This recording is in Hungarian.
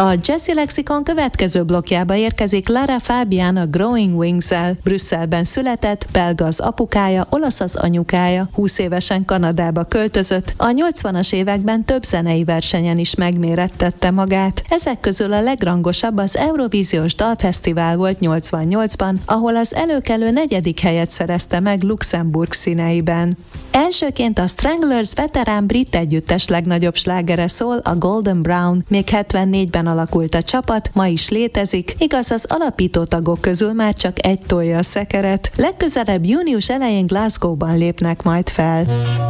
A Jazzy Lexikon következő blokkjába érkezik Lara Fabian a Growing Wings-el. Brüsszelben született, belga az apukája, olasz az anyukája, 20 évesen Kanadába költözött, a 80-as években több zenei versenyen is megmérettette magát. Ezek közül a legrangosabb az Eurovíziós Dalfesztivál volt 88-ban, ahol az előkelő 4. helyet szerezte meg Luxemburg színeiben. Elsőként a Stranglers veterán brit együttes legnagyobb slágere szól, a Golden Brown. Még 74-ben alakult a csapat, ma is létezik, igaz, az alapító tagok közül már csak egy tolja a szekeret. Legközelebb június elején Glasgow-ban lépnek majd fel.